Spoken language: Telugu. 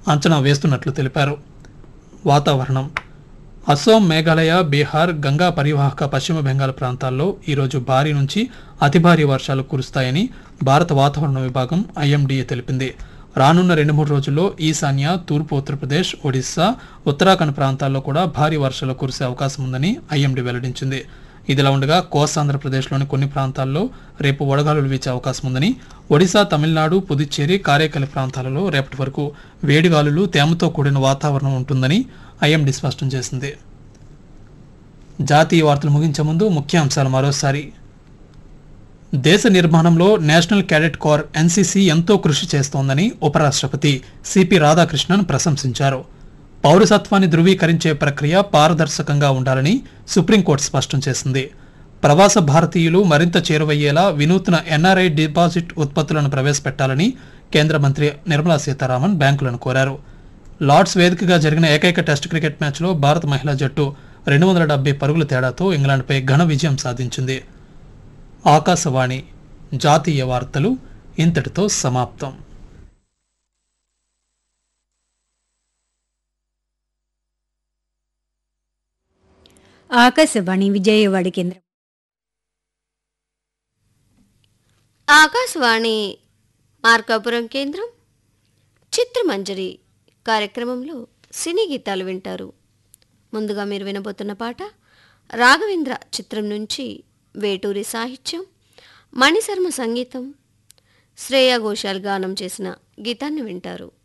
అంచనా వేస్తున్నట్లు తెలిపారు. వాతావరణం. అస్సాం, మేఘాలయ, బీహార్, గంగా పరివాహక పశ్చిమ బెంగాల్ ప్రాంతాల్లో ఈరోజు భారీ నుంచి అతి భారీ వర్షాలు కురుస్తాయని భారత వాతావరణ విభాగం ఐఎండీఏ తెలిపింది. రానున్న 2-3 రోజుల్లో ఈశాన్య, తూర్పు ఉత్తరప్రదేశ్, ఒడిశా, ఉత్తరాఖండ్ ప్రాంతాల్లో కూడా భారీ వర్షాలు కురిసే అవకాశం ఉందని ఐఎండీ వెల్లడించింది. ఇదిలా ఉండగా కోస్తాంధ్రప్రదేశ్లోని కొన్ని ప్రాంతాల్లో రేపు వడగాలులు వీచే అవకాశం ఉందని, ఒడిశా, తమిళనాడు, పుదుచ్చేరి, కారైకల్ ప్రాంతాలలో రేపటి వరకు వేడిగాలులు, తేమతో కూడిన వాతావరణం ఉంటుందని ఐఎండీ స్పష్టం చేసింది. జాతీయ వార్తలు ముగించే ముందు ముఖ్యాంశాలు మరోసారి. దేశ నిర్మాణంలో నేషనల్ క్యాడెట్ కోర్ ఎన్సీసీ ఎంతో కృషి చేస్తోందని ఉపరాష్ట్రపతి సిపి రాధాకృష్ణన్ ప్రశంసించారు. పౌరసత్వాన్ని ధృవీకరించే ప్రక్రియ పారదర్శకంగా ఉండాలని సుప్రీంకోర్టు స్పష్టం చేసింది. ప్రవాస భారతీయులు మరింత చేరువయ్యేలా వినూత్న ఎన్ఆర్ఐ డిపాజిట్ ఉత్పత్తులను ప్రవేశపెట్టాలని కేంద్ర మంత్రి నిర్మలా సీతారామన్ బ్యాంకులను కోరారు. లార్డ్స్ వేదికగా జరిగిన ఏకైక టెస్ట్ క్రికెట్ మ్యాచ్లో భారత మహిళా జట్టు 270 పరుగుల తేడాతో ఇంగ్లాండ్పై ఘన విజయం సాధించింది. ఆకాశవాణి జాతీయ వార్తలు ఇంతటితో సమాప్తం. ఆకాశవాణి విజయవాడ కేంద్రం. ఆకాశవాణి మార్కాపురం కేంద్రం. చిత్రమంజరి కార్యక్రమంలో సినీ గీతాలు వింటారు. ముందుగా మీరు వినబోతున్న పాట రాఘవేంద్ర చిత్రం నుంచి వేటూరి సాహిత్యం, మణిశర్మ సంగీతం, శ్రేయా ఘోషాల్ గానం చేసిన గీతాన్ని వింటారు.